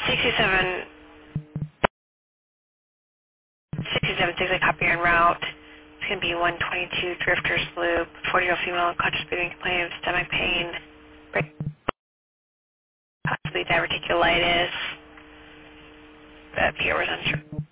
67, 67 copy en route. It's going to be 122 Drifters Loop, 40-year-old female, unconscious breathing, complaining of stomach pain, possibly diverticulitis, but Pierre was unsure.